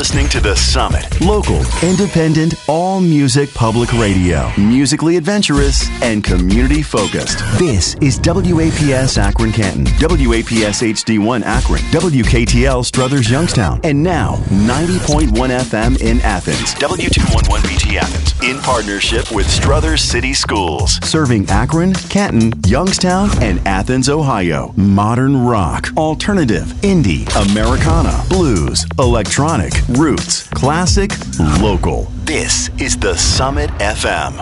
listening to The Summit. Local, independent, all-music public radio. Musically adventurous and community-focused. This is WAPS Akron Canton, WAPS HD1 Akron, WKTL Struthers Youngstown, and now 90.1 FM in Athens, W211BT Athens, in partnership with Struthers City Schools, serving Akron, Canton, Youngstown, and Athens, Ohio. Modern rock, alternative, indie, Americana, blues, electronic, roots, classic, local. This is The Summit FM.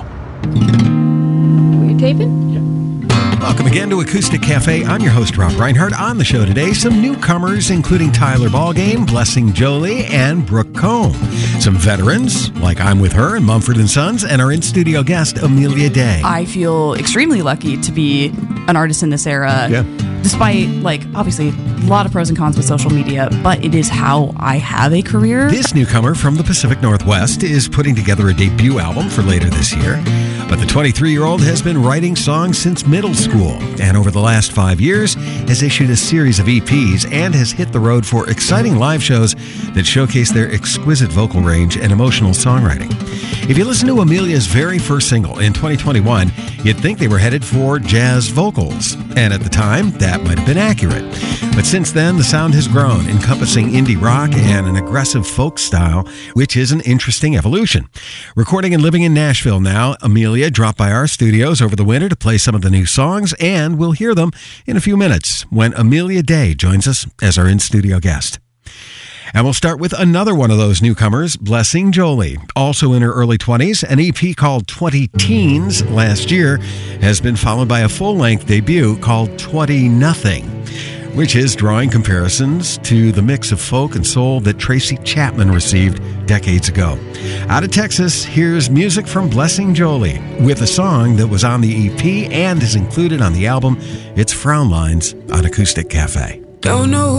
Were you taping? Welcome again to Acoustic Cafe. I'm your host, Rob Reinhardt. On the show today, some newcomers, including Tyler Ballgame, Blessing Jolie, and Brooke Combe. Some veterans, like I'm With Her and Mumford & Sons, and our in-studio guest, Amelia Day. I feel extremely lucky to be an artist in this era. Yeah. Despite, obviously, a lot of pros and cons with social media, but it is how I have a career. This newcomer from the Pacific Northwest is putting together a debut album for later this year. But the 23-year-old has been writing songs since middle school, and over the last 5 years has issued a series of EPs and has hit the road for exciting live shows that showcase their exquisite vocal range and emotional songwriting. If you listen to Amelia's very first single in 2021, you'd think they were headed for jazz vocals. And at the time, that might have been accurate. But since then, the sound has grown, encompassing indie rock and an aggressive folk style, which is an interesting evolution. Recording and living in Nashville now, Amelia dropped by our studios over the winter to play some of the new songs, and we'll hear them in a few minutes when Amelia Day joins us as our in-studio guest. And we'll start with another one of those newcomers, Blessing Jolie. Also in her early 20s, an EP called 20 Teens last year has been followed by a full-length debut called 20 Nothing, which is drawing comparisons to the mix of folk and soul that Tracy Chapman received decades ago. Out of Texas, here's music from Blessing Jolie with a song that was on the EP and is included on the album. It's Frown Lines on Acoustic Cafe. Don't know